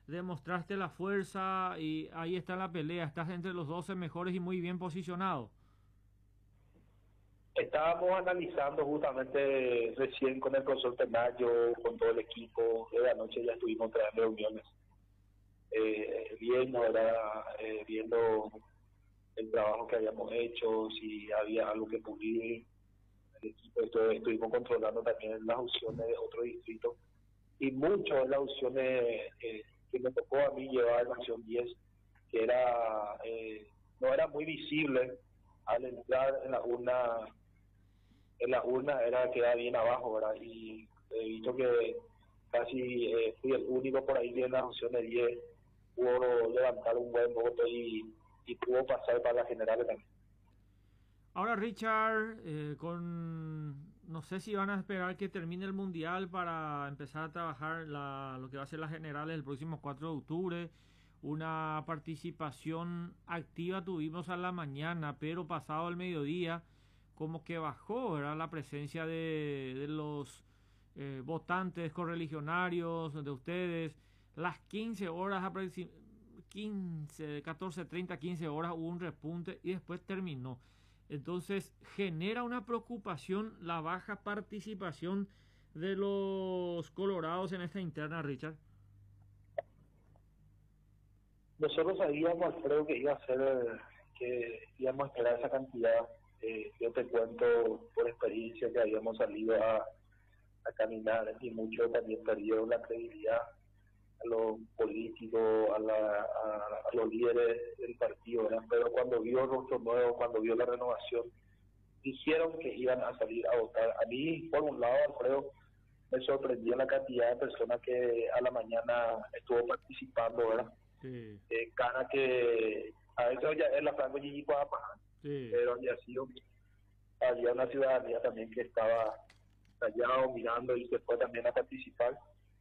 demostraste la fuerza y ahí está la pelea. Estás entre los 12 mejores y muy bien posicionado. Estábamos analizando justamente recién con el profesor Tenayo, con todo el equipo, de la noche ya estuvimos en reuniones, viendo, ¿verdad? Viendo el trabajo que habíamos hecho, si había algo que pulir, el equipo, estuvimos controlando también las opciones de otros distritos, y mucho de las opciones que me tocó a mí llevar la opción 10, que era no era muy visible al entrar en la urna era quedar bien abajo, ¿verdad? Y he visto que casi fui el único por ahí que en las opciones 10 pudo levantar un buen voto y pudo pasar para las generales también. Ahora, Richard, no sé si van a esperar que termine el Mundial para empezar a trabajar lo que va a ser las generales el próximo 4 de octubre. Una participación activa tuvimos a la mañana, pero pasado el mediodía, como que bajó, ¿verdad? La presencia de los votantes correligionarios de ustedes. Las 15 horas, 15, 14, 30, 15 horas hubo un repunte y después terminó. Entonces genera una preocupación la baja participación de los colorados en esta interna, Richard. Nosotros sabíamos, Alfredo, que iba a ser, que íbamos a esperar esa cantidad. Yo te cuento por experiencia que habíamos salido a caminar y muchos también perdieron la credibilidad a los políticos, a los líderes del partido, ¿verdad? Pero cuando vio el rostro nuevo, cuando vio la renovación, dijeron que iban a salir a votar. A mí, por un lado, Alfredo, me sorprendió la cantidad de personas que a la mañana estuvo participando, ¿verdad? Sí, Cara que a veces ya es la Franco Gigi sí. pero había una ciudadanía también que estaba callado mirando y que fue también a participar.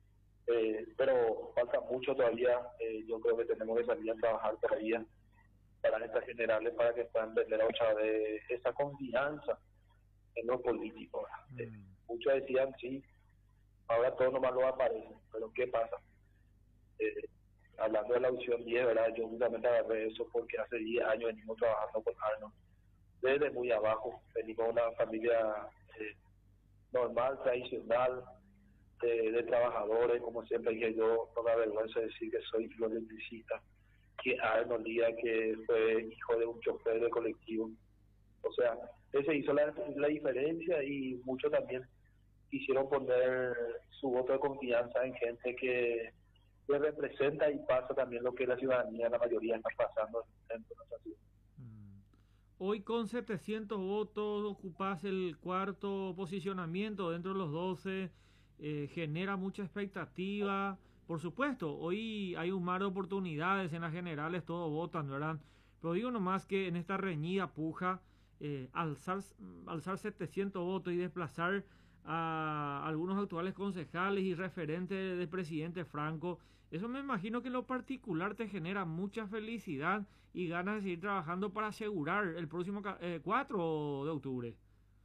Pero falta mucho todavía. Yo creo que tenemos que salir a trabajar todavía para estas generales para que puedan tener otra vez esa confianza en los políticos. Mm. Muchos decían, sí, ahora todo nomás lo aparece, pero ¿qué pasa? Eh, Hablando de la opción 10, ¿verdad? Yo justamente agarré eso porque hace 10 años venimos trabajando con Arnold. Desde muy abajo, venimos de una familia normal, tradicional, de trabajadores, como siempre dije yo, no me avergüenza decir que soy electricista, que Arnold Díaz, que fue hijo de un chofer de colectivo. O sea, ese hizo la diferencia y muchos también quisieron poner su voto de confianza en gente que representa y pasa también lo que la ciudadanía, la mayoría está pasando dentro de nuestra ciudad. Mm. Hoy con 700 votos ocupas el cuarto posicionamiento dentro de los 12, genera mucha expectativa. Por supuesto, hoy hay un mar de oportunidades en las generales, todos votan, ¿verdad? Pero digo nomás que en esta reñida puja, alzar 700 votos y desplazar a algunos actuales concejales y referentes del presidente Franco, eso me imagino que en lo particular te genera mucha felicidad y ganas de seguir trabajando para asegurar el próximo 4 de octubre.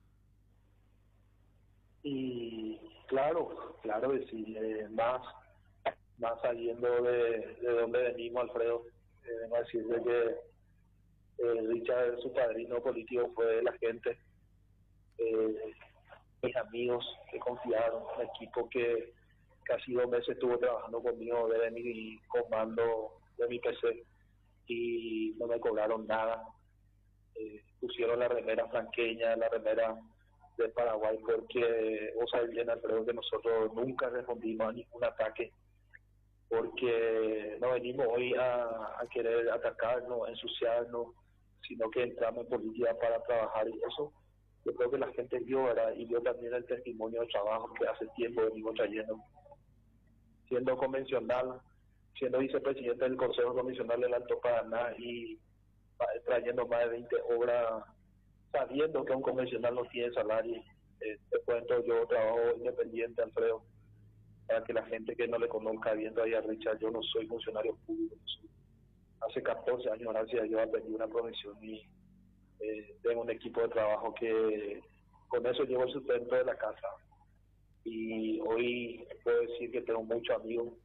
Y claro, claro que sí, más sabiendo de dónde venimos, Alfredo, vengo a decirle que Richard, su padrino político, fue la gente, eh, mis amigos que confiaron, un equipo que casi 2 meses estuvo trabajando conmigo desde mi comando de mi PC y no me cobraron nada. Pusieron la remera franqueña, la remera de Paraguay, porque vos sabés bien, Alfredo, que nosotros nunca respondimos a ningún ataque, porque no venimos hoy a querer atacarnos, a ensuciarnos, sino que entramos en política para trabajar y eso yo creo que la gente vio, ¿verdad? Y vio también el testimonio de trabajo que hace tiempo venimos trayendo, siendo convencional, siendo vicepresidente del Consejo Convencional del Alto Paraná y trayendo más de 20 obras, sabiendo que un convencional no tiene salario. Te cuento, yo trabajo independiente, Alfredo, para que la gente que no le conozca bien todavía, Richard, yo no soy funcionario público. Hace 14 años, gracias a Dios, aprendí una profesión y tengo un equipo de trabajo que con eso llevo el sustento de la casa. Y hoy puedo decir que tengo muchos amigos,